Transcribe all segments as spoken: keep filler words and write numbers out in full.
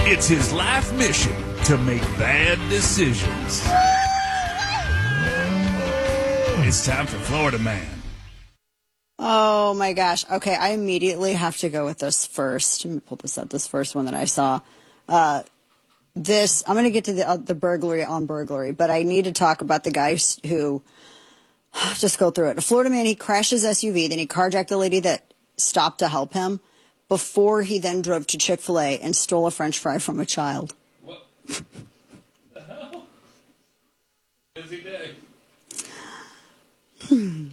It's his life mission to make bad decisions. It's time for Florida Man. Oh, my gosh. Okay, I immediately have to go with this first. Let me pull this up, this first one that I saw. Uh, this, I'm going to get to the, uh, the burglary on burglary, but I need to talk about the guy who, just go through it. A Florida man, he crashed his S U V, then he carjacked the lady that stopped to help him before he then drove to Chick-fil-A and stole a French fry from a child. What the hell? Busy day. Hmm.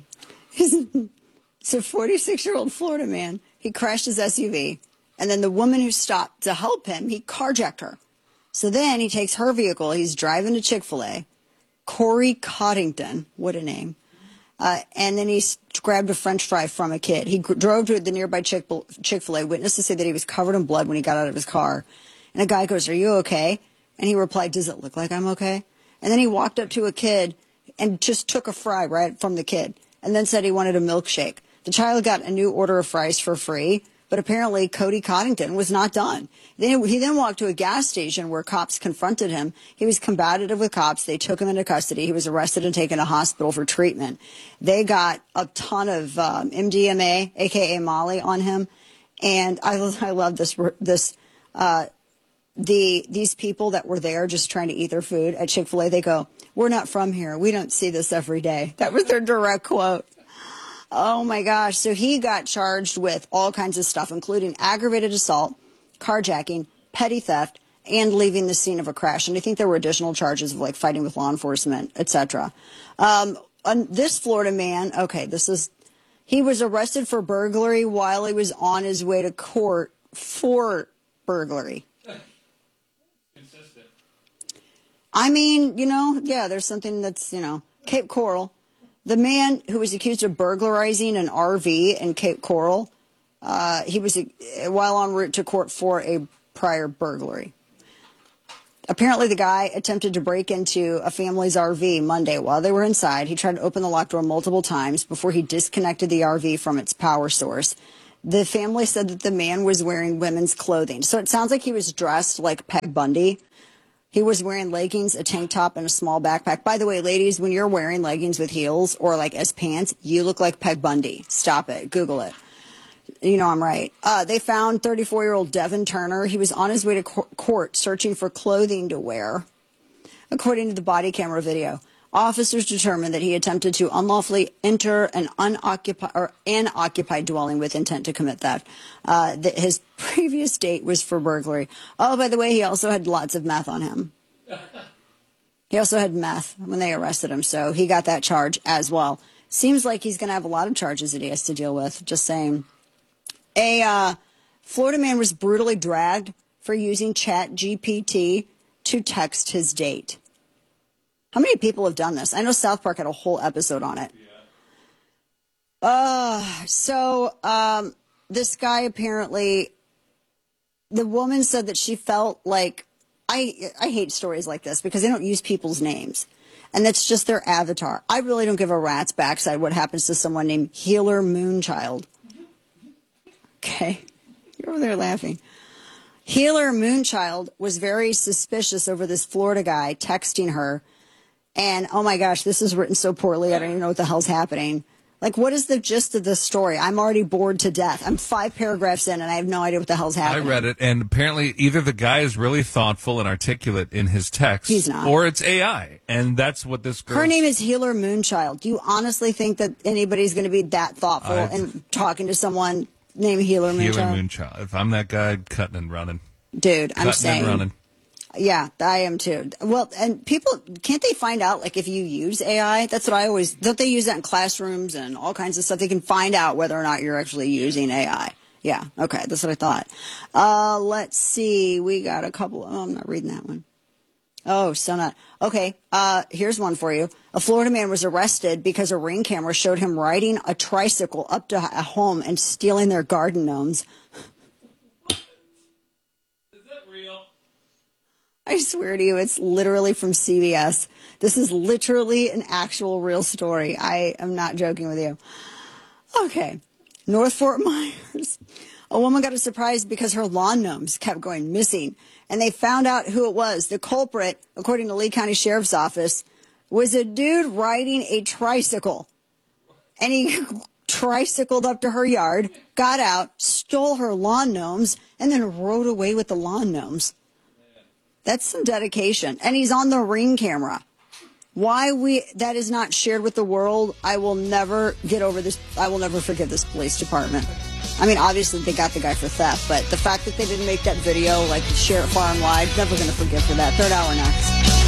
It's a forty-six-year-old Florida man. He crashed his S U V, and then the woman who stopped to help him, he carjacked her. So then he takes her vehicle. He's driving to Chick-fil-A. Corey Coddington, what a name. Uh, and then he grabbed a French fry from a kid. He g- drove to the nearby Chick- Chick-fil-A. Witnesses say that he was covered in blood when he got out of his car. And a guy goes, "Are you okay?" And he replied, "Does it look like I'm okay?" And then he walked up to a kid and just took a fry right from the kid and then said he wanted a milkshake. The child got a new order of fries for free, but apparently Cody Coddington was not done. Then he then walked to a gas station where cops confronted him. He was combative with cops. They took him into custody. He was arrested and taken to hospital for treatment. They got a ton of um, M D M A, a k a. Molly, on him. And I, I love this. This uh, the these people that were there just trying to eat their food at Chick-fil-A, they go, "We're not from here. We don't see this every day." That was their direct quote. Oh, my gosh. So he got charged with all kinds of stuff, including aggravated assault, carjacking, petty theft, and leaving the scene of a crash. And I think there were additional charges of, like, fighting with law enforcement, et cetera. Um, this Florida man, okay, this is, he was arrested for burglary while he was on his way to court for burglary. Consistent. I mean, you know, yeah, there's something that's, you know, Cape Coral. The man who was accused of burglarizing an R V in Cape Coral, uh, he was uh, while en route to court for a prior burglary. Apparently, the guy attempted to break into a family's R V Monday while they were inside. He tried to open the locked door multiple times before he disconnected the R V from its power source. The family said that the man was wearing women's clothing. So it sounds like he was dressed like Peg Bundy. He was wearing leggings, a tank top, and a small backpack. By the way, ladies, when you're wearing leggings with heels or like as pants, you look like Peg Bundy. Stop it. Google it. You know I'm right. Uh, they found thirty-four-year-old Devin Turner. He was on his way to court searching for clothing to wear. According to the body camera video, officers determined that he attempted to unlawfully enter an unoccupied or an occupied dwelling with intent to commit theft. Uh, that his previous date was for burglary. Oh, by the way, he also had lots of meth on him. He also had meth when they arrested him, so he got that charge as well. Seems like he's going to have a lot of charges that he has to deal with. Just saying. A uh, Florida man was brutally dragged for using Chat G P T to text his date. How many people have done this? I know South Park had a whole episode on it. Yeah. Uh, so um, this guy apparently, the woman said that she felt like, I I hate stories like this because they don't use people's names. And that's just their avatar. I really don't give a rat's backside what happens to someone named Healer Moonchild. Okay. You're over there laughing. Healer Moonchild was very suspicious over this Florida guy texting her. And, oh, my gosh, this is written so poorly. I don't even know what the hell's happening. Like, what is the gist of this story? I'm already bored to death. I'm five paragraphs in, and I have no idea what the hell's happening. I read it, and apparently either the guy is really thoughtful and articulate in his text, He's not. or it's A I. And that's what this girl... Her name is Healer Moonchild. Do you honestly think that anybody's going to be that thoughtful I... and talking to someone named Healer Moonchild? Healer Moonchild. If I'm that guy, I'm cutting and running. Dude, cutting I'm saying... and running. Yeah, I am too. Well, and people, can't they find out, like, if you use A I? That's what I always, don't they use that in classrooms and all kinds of stuff? They can find out whether or not you're actually using A I. Yeah, okay, that's what I thought. Uh, let's see, we got a couple, oh, I'm not reading that one. Oh, so not, okay, uh, here's one for you. A Florida man was arrested because a Ring camera showed him riding a tricycle up to a home and stealing their garden gnomes. I swear to you, it's literally from C B S. This is literally an actual real story. I am not joking with you. Okay. North Fort Myers. A woman got a surprise because her lawn gnomes kept going missing. And they found out who it was. The culprit, according to Lee County Sheriff's Office, was a dude riding a tricycle. And he tricycled up to her yard, got out, stole her lawn gnomes, and then rode away with the lawn gnomes. That's some dedication. And he's on the Ring camera. Why we that is not shared with the world, I will never get over this. I will never forgive this police department. I mean, obviously they got the guy for theft, but the fact that they didn't make that video, like share it far and wide, never going to forgive for that. Third hour next.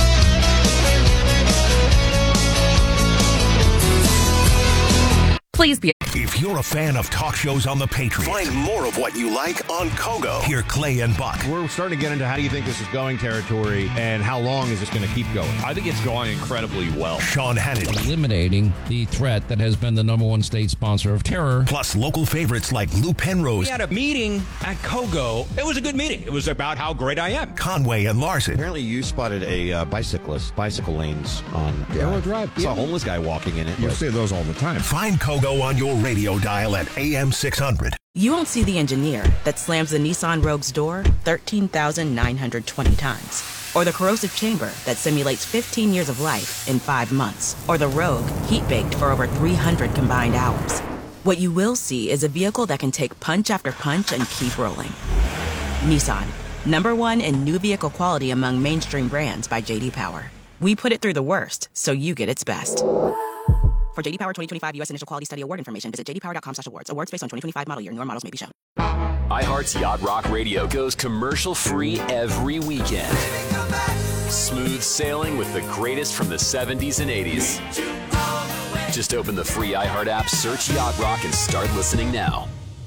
Please be. If you're a fan of talk shows on the Patriot, find more of what you like on Kogo. Hear Clay and Buck. We're starting to get into how do you think this is going territory and how long is this going to keep going? I think it's going incredibly well. Sean Hannity. Eliminating the threat that has been the number one state sponsor of terror. Plus local favorites like Lou Penrose. We had a meeting at Kogo. It was a good meeting. It was about how great I am. Conway and Larson. Apparently you spotted a uh, bicyclist, bicycle lanes on Arrow Drive. I saw a homeless guy walking in it. You see those all the time. Find Kogo on your radio dial at A M six hundred. You won't see the engineer that slams the Nissan Rogue's door thirteen thousand nine hundred twenty times. Or the corrosive chamber that simulates fifteen years of life in five months. Or the Rogue heat-baked for over three hundred combined hours. What you will see is a vehicle that can take punch after punch and keep rolling. Nissan, number one in new vehicle quality among mainstream brands by J D Power. We put it through the worst, so you get its best. For J D Power twenty twenty-five U S Initial Quality Study Award information, visit j d power dot com slash awards. Awards based on twenty twenty-five model year. Newer models may be shown. iHeart's Yacht Rock Radio goes commercial-free every weekend. Smooth sailing with the greatest from the seventies and eighties. Just open the free iHeart app, search Yacht Rock, and start listening now.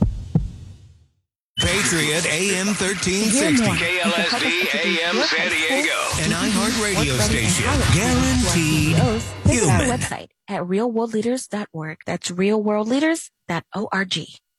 Patriot A M thirteen sixty. K L S D A M San Diego. An iHeart radio station. Guaranteed Visit our human. website at real world leaders dot org. That's real world leaders dot org.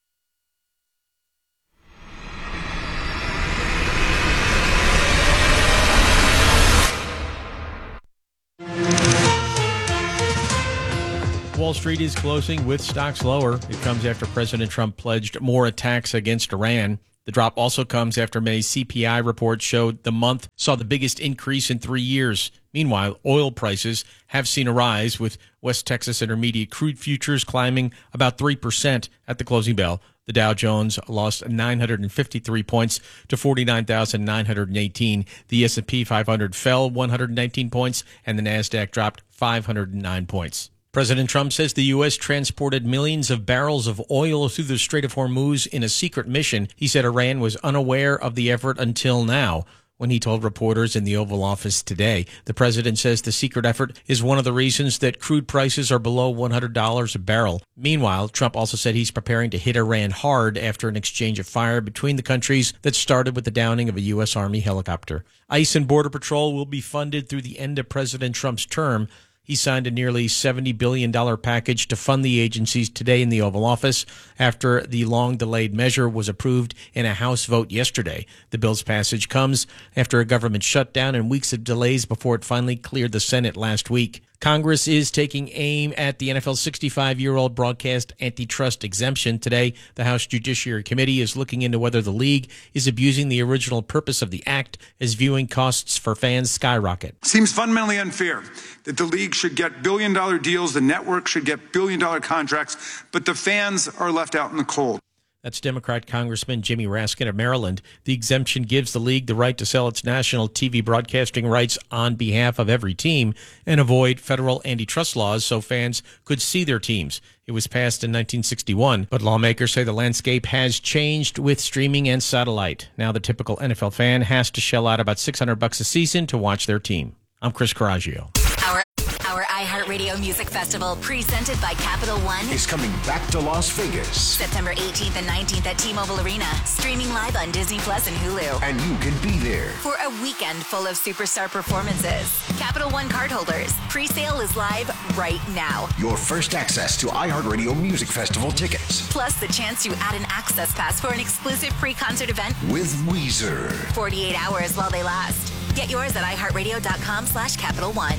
Wall Street is closing with stocks lower. It comes after President Trump pledged more attacks against Iran. The drop also comes after May's C P I report showed the month saw the biggest increase in three years. Meanwhile, oil prices have seen a rise, with West Texas Intermediate crude futures climbing about three percent at the closing bell. The Dow Jones lost nine hundred fifty-three points to forty-nine thousand nine hundred eighteen. The S and P five hundred fell one hundred nineteen points, and the NASDAQ dropped five hundred nine points. President Trump says the U S transported millions of barrels of oil through the Strait of Hormuz in a secret mission. He said Iran was unaware of the effort until now, when he told reporters in the Oval Office today. The president says the secret effort is one of the reasons that crude prices are below one hundred dollars a barrel. Meanwhile, Trump also said he's preparing to hit Iran hard after an exchange of fire between the countries that started with the downing of a U S Army helicopter. ICE and Border Patrol will be funded through the end of President Trump's term. He signed a nearly seventy billion dollars package to fund the agencies today in the Oval Office after the long-delayed measure was approved in a House vote yesterday. The bill's passage comes after a government shutdown and weeks of delays before it finally cleared the Senate last week. Congress is taking aim at the N F L's sixty-five-year-old broadcast antitrust exemption. Today, the House Judiciary Committee is looking into whether the league is abusing the original purpose of the act as viewing costs for fans skyrocket. Seems fundamentally unfair that the league should get billion-dollar deals, the network should get billion-dollar contracts, but the fans are left out in the cold. That's Democrat Congressman Jimmy Raskin of Maryland. The exemption gives the league the right to sell its national T V broadcasting rights on behalf of every team and avoid federal antitrust laws so fans could see their teams. It was passed in nineteen sixty-one, but lawmakers say the landscape has changed with streaming and satellite. Now the typical N F L fan has to shell out about six hundred bucks a season to watch their team. I'm Chris Coraggio. Our Our iHeartRadio Music Festival, presented by Capital One, is coming back to Las Vegas. September eighteenth and nineteenth at T-Mobile Arena, streaming live on Disney Plus and Hulu. And you can be there for a weekend full of superstar performances. Capital One cardholders, pre-sale is live right now. Your first access to iHeartRadio Music Festival tickets. Plus the chance to add an access pass for an exclusive pre-concert event with Weezer. forty-eight hours while they last. Get yours at iHeartRadio.com slash Capital One.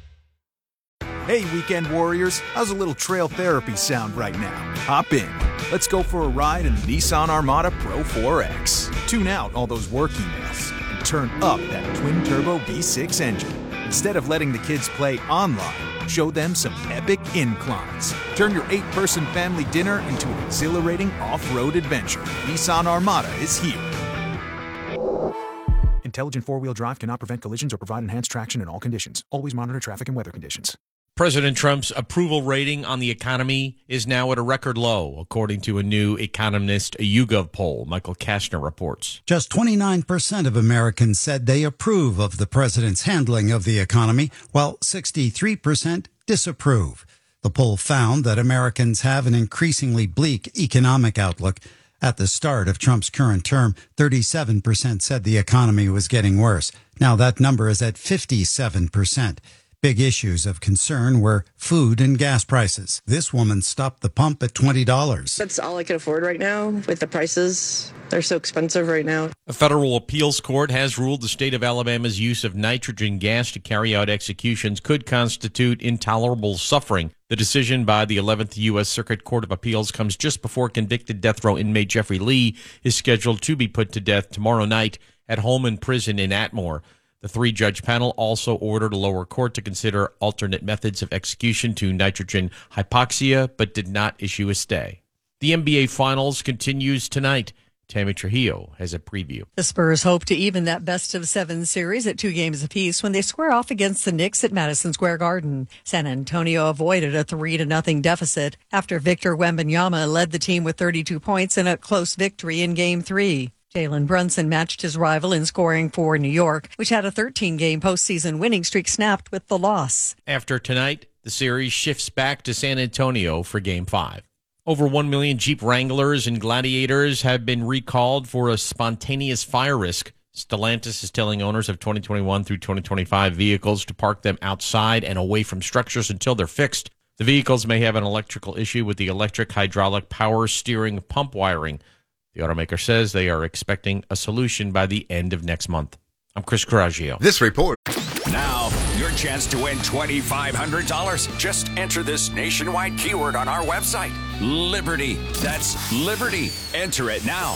Hey, Weekend Warriors, how's a little trail therapy sound right now? Hop in. Let's go for a ride in the Nissan Armada Pro four X. Tune out all those work emails and turn up that twin-turbo V six engine. Instead of letting the kids play online, show them some epic inclines. Turn your eight-person family dinner into an exhilarating off-road adventure. Nissan Armada is here. Intelligent four-wheel drive cannot prevent collisions or provide enhanced traction in all conditions. Always monitor traffic and weather conditions. President Trump's approval rating on the economy is now at a record low, according to a new Economist YouGov poll. Michael Kastner reports. Just twenty-nine percent of Americans said they approve of the president's handling of the economy, while sixty-three percent disapprove. The poll found that Americans have an increasingly bleak economic outlook. At the start of Trump's current term, thirty-seven percent said the economy was getting worse. Now that number is at fifty-seven percent. Big issues of concern were food and gas prices. This woman stopped the pump at twenty dollars. That's all I can afford right now with the prices. They're so expensive right now. A federal appeals court has ruled the state of Alabama's use of nitrogen gas to carry out executions could constitute intolerable suffering. The decision by the eleventh U S Circuit Court of Appeals comes just before convicted death row inmate Jeffrey Lee is scheduled to be put to death tomorrow night at Holman Prison in Atmore. The three-judge panel also ordered a lower court to consider alternate methods of execution to nitrogen hypoxia, but did not issue a stay. The N B A Finals continues tonight. Tammy Trujillo has a preview. The Spurs hope to even that best-of-seven series at two games apiece when they square off against the Knicks at Madison Square Garden. San Antonio avoided a three to nothing deficit after Victor Wembanyama led the team with thirty-two points in a close victory in Game three. Jalen Brunson matched his rival in scoring for New York, which had a thirteen-game postseason winning streak snapped with the loss. After tonight, the series shifts back to San Antonio for Game five. Over one million Jeep Wranglers and Gladiators have been recalled for a spontaneous fire risk. Stellantis is telling owners of twenty twenty-one through twenty twenty-five vehicles to park them outside and away from structures until they're fixed. The vehicles may have an electrical issue with the electric hydraulic power steering pump wiring. The automaker says they are expecting a solution by the end of next month. I'm Chris Coraggio. This report. Now, your chance to win twenty-five hundred dollars. Just enter this nationwide keyword on our website. Liberty. That's Liberty. Enter it now.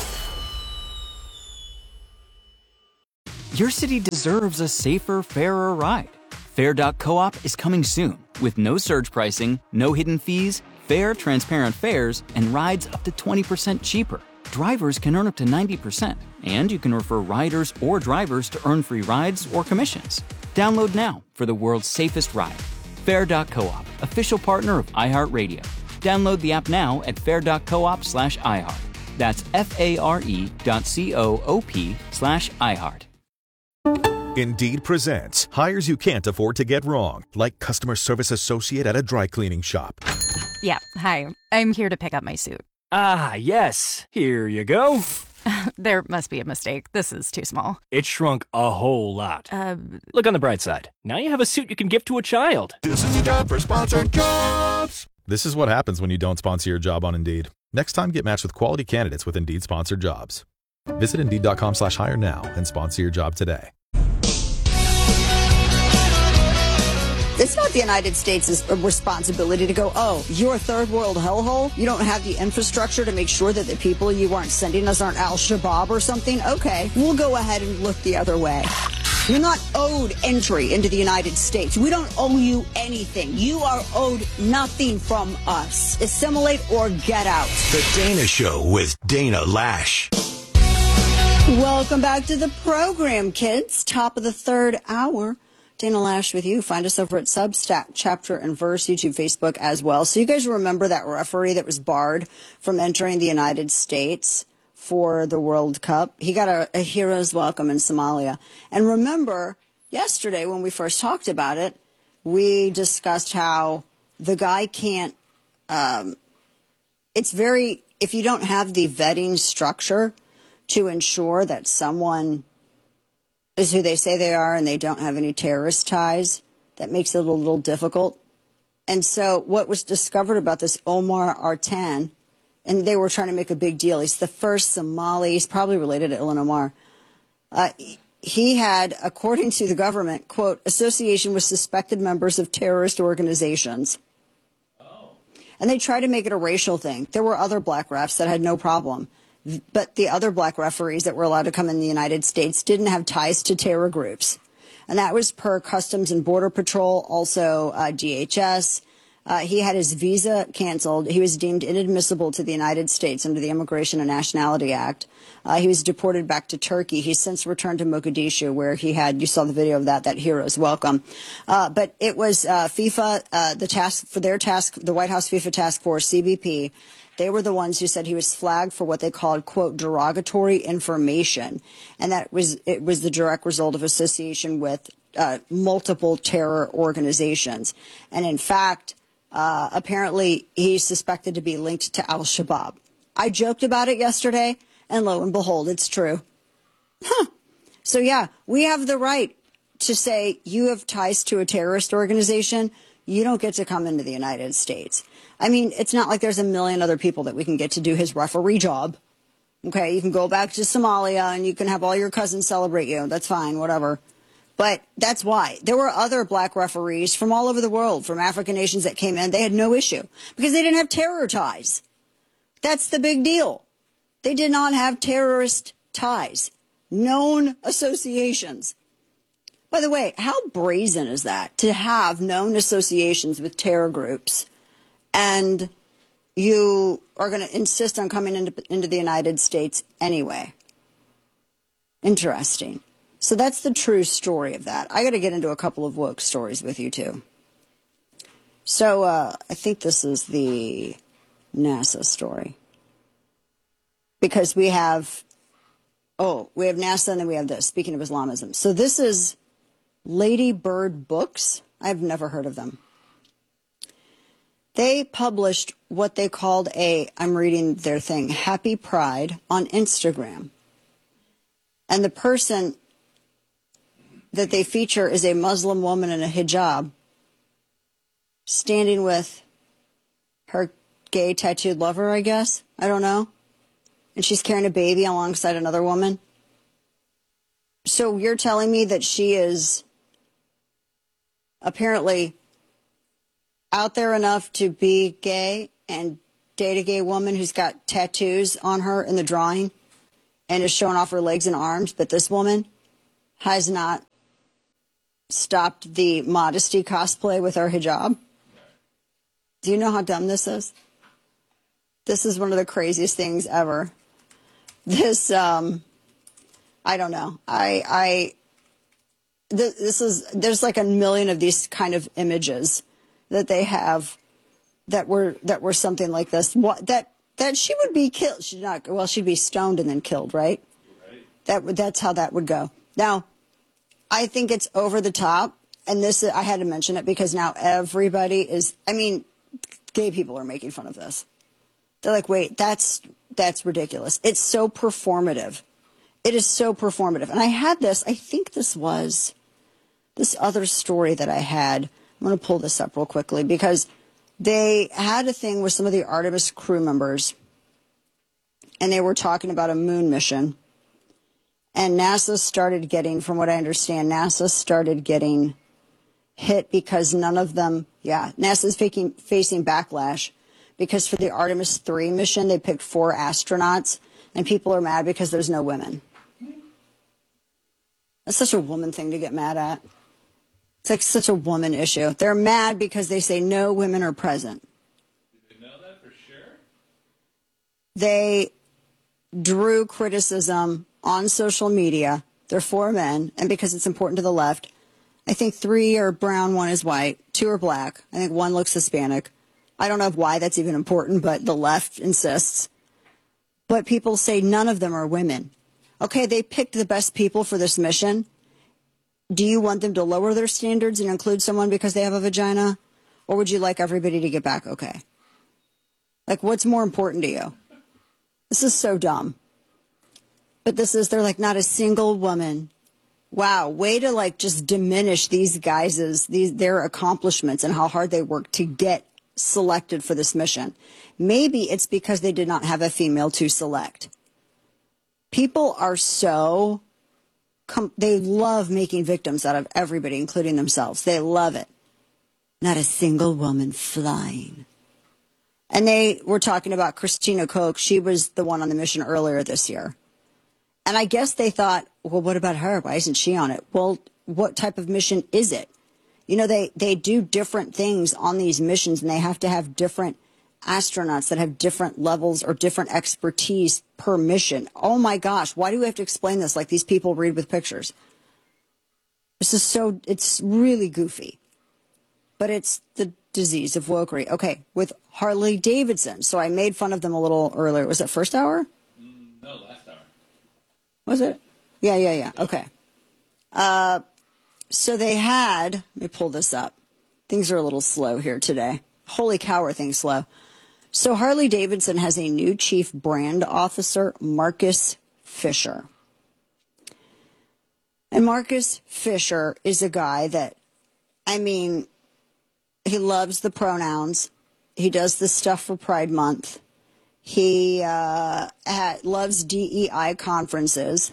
Your city deserves a safer, fairer ride. Fair dot coop is coming soon with no surge pricing, no hidden fees, fair, transparent fares, and rides up to twenty percent cheaper. Drivers can earn up to ninety percent, and you can refer riders or drivers to earn free rides or commissions. Download now for the world's safest ride. Fair dot coop, official partner of iHeartRadio. Download the app now at fair dot coop slash iHeart. That's F-A-R-E dot C-O-O-P slash iHeart. Indeed presents hires you can't afford to get wrong, like customer service associate at a dry cleaning shop. Yeah, hi. I'm here to pick up my suit. Ah, yes. Here you go. There must be a mistake. This is too small. It shrunk a whole lot. Uh, Look on the bright side. Now you have a suit you can give to a child. This is a job for sponsored jobs. This is what happens when you don't sponsor your job on Indeed. Next time, get matched with quality candidates with Indeed sponsored jobs. Visit Indeed.com slash hire now and sponsor your job today. It's not the United States' responsibility to go, oh, you're a third world hellhole? You don't have the infrastructure to make sure that the people you aren't sending us aren't Al-Shabaab or something? Okay, we'll go ahead and look the other way. You're not owed entry into the United States. We don't owe you anything. You are owed nothing from us. Assimilate or get out. The Dana Show with Dana Lash. Welcome back to the program, kids. Top of the third hour. Dana Lash with you. Find us over at Substack, Chapter and Verse, YouTube, Facebook as well. So you guys remember that referee that was barred from entering the United States for the World Cup? He got a, a hero's welcome in Somalia. And remember, yesterday when we first talked about it, we discussed how the guy can't, um, it's very, if you don't have the vetting structure to ensure that someone is who they say they are and they don't have any terrorist ties, that makes it a little, little difficult. And so what was discovered about this Omar Artan, and they were trying to make a big deal. He's the first Somali, he's probably related to Ilhan Omar. Uh, he had, according to the government, quote, association with suspected members of terrorist organizations. Oh. And they try to make it a racial thing. There were other black refs that had no problem. But the other black referees that were allowed to come in the United States didn't have ties to terror groups. And that was per Customs and Border Patrol, also uh, D H S. Uh, he had his visa canceled. He was deemed inadmissible to the United States under the Immigration and Nationality Act. Uh, he was deported back to Turkey. He's since returned to Mogadishu, where he had, you saw the video of that, that hero's welcome. Uh, but it was uh, FIFA, uh, the task for their task, the White House FIFA Task Force, C B P. They were the ones who said he was flagged for what they called, quote, derogatory information. And that was, it was the direct result of association with uh, multiple terror organizations. And in fact, uh, apparently he's suspected to be linked to Al-Shabaab. I joked about it yesterday, and lo and behold, it's true. Huh. So yeah, we have the right to say you have ties to a terrorist organization. You don't get to come into the United States. I mean, it's not like there's a million other people that we can get to do his referee job. Okay, you can go back to Somalia and you can have all your cousins celebrate you. That's fine, whatever. But that's why. There were other black referees from all over the world, from African nations that came in. They had no issue because they didn't have terror ties. That's the big deal. They did not have terrorist ties, known associations. By the way, how brazen is that to have known associations with terror groups? And you are going to insist on coming into, into the United States anyway. Interesting. So that's the true story of that. I got to get into a couple of woke stories with you, too. So uh, I think this is the NASA story. Because we have, oh, we have NASA and then we have this, speaking of Islamism. So this is Lady Bird Books. I've never heard of them. They published what they called a, I'm reading their thing, Happy Pride on Instagram. And the person that they feature is a Muslim woman in a hijab standing with her gay tattooed lover, I guess. I don't know. And she's carrying a baby alongside another woman. So you're telling me that she is apparently out there enough to be gay and date a gay woman who's got tattoos on her in the drawing and is showing off her legs and arms, but this woman has not stopped the modesty cosplay with her hijab? Do you know how dumb this is? This is one of the craziest things ever. This, um, I don't know. I, I, th- this is, there's like a million of these kind of images that they have that were that were something like this. What that that she would be killed. She'd not. Well, she'd be stoned and then killed, right? Right. That would that's how that would go. Now, I think it's over the top, and this I had to mention it because now everybody is. I mean, gay people are making fun of this. They're like, wait, that's that's ridiculous. It's so performative. It is so performative. And I had this. I think this was this other story that I had. I'm going to pull this up real quickly because they had a thing with some of the Artemis crew members, and they were talking about a moon mission. And NASA started getting, from what I understand, NASA started getting hit because none of them, yeah, NASA's facing, facing backlash because for the Artemis three mission, they picked four astronauts, and people are mad because there's no women. That's such a woman thing to get mad at. It's like such a woman issue. They're mad because they say no women are present. Did they know that for sure? They drew criticism on social media. They're four men, and because it's important to the left, I think three are brown, one is white, two are black. I think one looks Hispanic. I don't know why that's even important, but the left insists. But people say none of them are women. Okay, they picked the best people for this mission. Do you want them to lower their standards and include someone because they have a vagina? Or would you like everybody to get back okay? Like, what's more important to you? This is so dumb. But this is, they're like, not a single woman. Wow, way to like just diminish these guys' these their accomplishments and how hard they work to get selected for this mission. Maybe it's because they did not have a female to select. People are so... They love making victims out of everybody, including themselves. They love it. Not a single woman flying. And they were talking about Christina Koch. She was the one on the mission earlier this year. And I guess they thought, well, what about her? Why isn't she on it? Well, what type of mission is it? You know, they, they do different things on these missions, and they have to have different astronauts that have different levels or different expertise per mission. Oh, my gosh. Why do we have to explain this like these people read with pictures? This is so, it's really goofy. But it's the disease of wokery. Okay, with Harley Davidson. So I made fun of them a little earlier. Was it first hour? Mm, no, last hour. Was it? Yeah, yeah, yeah. Okay. Uh, so they had, let me pull this up. Things are a little slow here today. Holy cow, are things slow. So Harley Davidson has a new chief brand officer, Marcus Fisher. And Marcus Fisher is a guy that, I mean, he loves the pronouns. He does this stuff for Pride Month. He uh, ha- loves D E I conferences.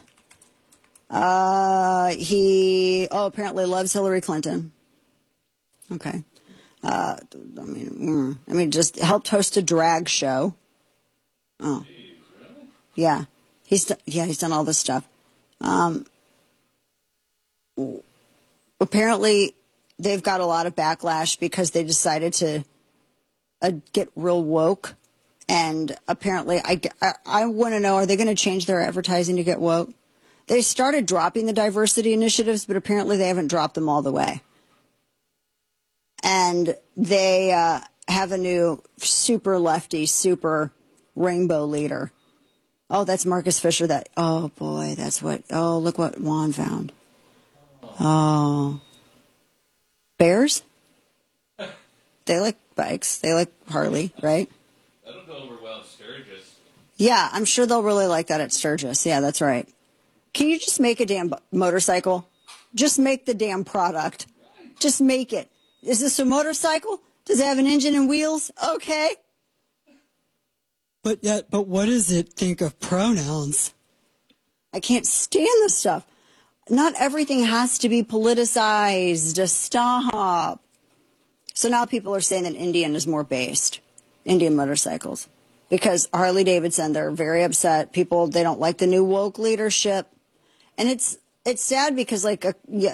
Uh, he, oh, apparently loves Hillary Clinton. Okay. Uh, I mean, mm, I mean, just helped host a drag show. Oh, yeah. He's, do- yeah, he's done all this stuff. Um, apparently, they've got a lot of backlash because they decided to uh, get real woke. And apparently, I, I, I want to know, are they going to change their advertising to get woke? They started dropping the diversity initiatives, but apparently they haven't dropped them all the way. And they uh, have a new super lefty, super rainbow leader. Oh, that's Marcus Fisher. That, oh, boy, that's what, oh, look what Juan found. Oh. Bears? They like bikes. They like Harley, right? That'll go over well at Sturgis. Yeah, I'm sure they'll really like that at Sturgis. Yeah, that's right. Can you just make a damn b- motorcycle? Just make the damn product. Just make it. Is this a motorcycle? Does it have an engine and wheels? Okay. But yet, but what does it think of pronouns? I can't stand this stuff. Not everything has to be politicized. Stop. So now people are saying that Indian is more based. Indian motorcycles. Because Harley Davidson, they're very upset. People, they don't like the new woke leadership. And it's it's sad because, like, a,